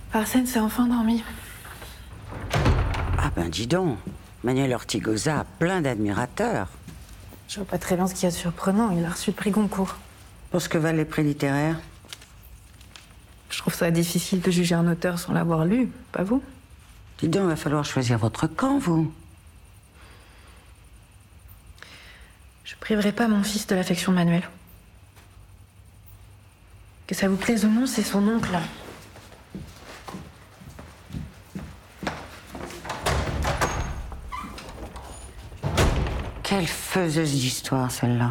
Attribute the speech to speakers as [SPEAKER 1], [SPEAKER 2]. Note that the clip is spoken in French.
[SPEAKER 1] Arsène s'est enfin endormi.
[SPEAKER 2] Ah ben dis donc, Manuel Ortigosa a plein d'admirateurs.
[SPEAKER 1] Je vois pas très bien ce qu'il y a de surprenant. Il a reçu le prix Goncourt.
[SPEAKER 2] Pour ce que valent les prix littéraires.
[SPEAKER 1] Je trouve ça difficile de juger un auteur sans l'avoir lu, pas vous?
[SPEAKER 2] Dis donc, il va falloir choisir votre camp, vous.
[SPEAKER 1] Je priverai pas mon fils de l'affection de Manuel. Que ça vous plaise ou non, c'est son oncle.
[SPEAKER 2] Quelle faiseuse d'histoire, celle-là.